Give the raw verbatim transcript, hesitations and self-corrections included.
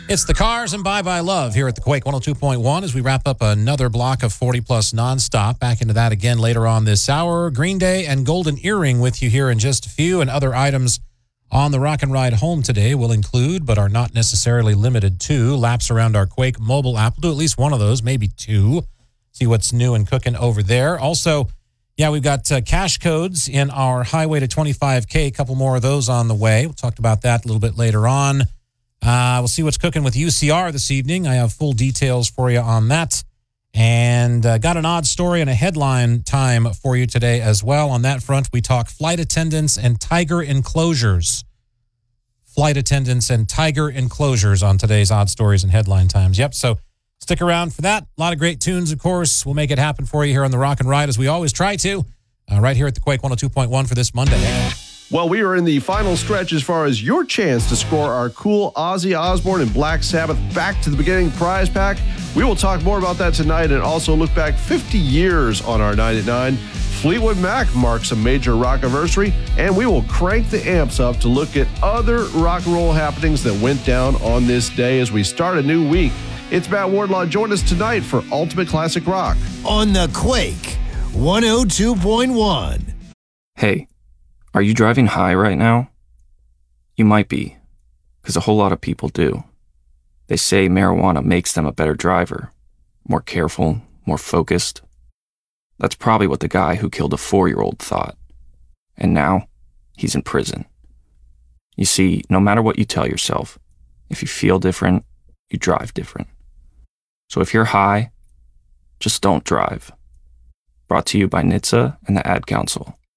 It's the Cars and Bye Bye Love here at the Quake one oh two point one as we wrap up another block of forty plus nonstop. Back into that again later on this hour. Green Day and Golden Earring with you here in just a few, and other items on the Rock and Ride home today will include, but are not necessarily limited to, laps around our Quake mobile app. We'll do at least one of those, maybe two. See what's new and cooking over there. Also, yeah, we've got uh, cash codes in our Highway to twenty-five K. A couple more of those on the way. We'll talk about that a little bit later on. Uh, we'll see what's cooking with U C R this evening. I have full details for you on that. And uh, got an odd story and a headline time for you today as well. On that front, we talk flight attendants and tiger enclosures. Flight attendants and tiger enclosures on today's Odd Stories and Headline Times. Yep, so stick around for that. A lot of great tunes, of course. We'll make it happen for you here on the Rock and Ride, as we always try to, uh, right here at the Quake one oh two point one for this Monday. Well, we are in the final stretch as far as your chance to score our cool Ozzy Osbourne and Black Sabbath Back to the Beginning prize pack. We will talk more about that tonight and also look back fifty years on our nine at nine. Fleetwood Mac marks a major rock anniversary, and we will crank the amps up to look at other rock and roll happenings that went down on this day as we start a new week. It's Matt Wardlaw. Join us tonight for Ultimate Classic Rock on the Quake one oh two point one. Hey. Are you driving high right now? You might be, because a whole lot of people do. They say marijuana makes them a better driver, more careful, more focused. That's probably what the guy who killed a four-year-old thought. And now, he's in prison. You see, no matter what you tell yourself, if you feel different, you drive different. So if you're high, just don't drive. Brought to you by N H T S A and the Ad Council.